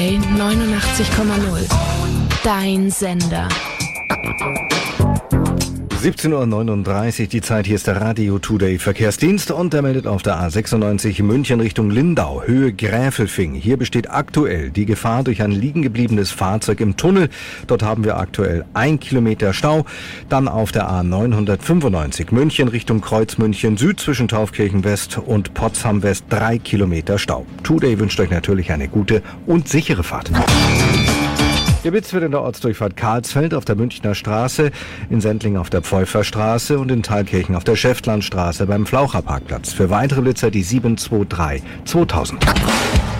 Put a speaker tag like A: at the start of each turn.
A: 89,0. Dein Sender.
B: 17:39 Uhr, die Zeit, hier ist der Radio Today Verkehrsdienst und der meldet auf der A96 München Richtung Lindau, Höhe Gräfelfing. Hier besteht aktuell die Gefahr durch ein liegen gebliebenes Fahrzeug im Tunnel. Dort haben wir aktuell 1 Kilometer Stau. Dann auf der A995 München Richtung Kreuzmünchen Süd zwischen Taufkirchen West und Potsdam West 3 Kilometer Stau. Today wünscht euch natürlich eine gute und sichere Fahrt. Geblitzt wird in der Ortsdurchfahrt Karlsfeld auf der Münchner Straße, in Sendling auf der Pfeuferstraße und in Thalkirchen auf der Schäftlarnstraße beim Flaucherparkplatz. Für weitere Blitzer die 723 2000.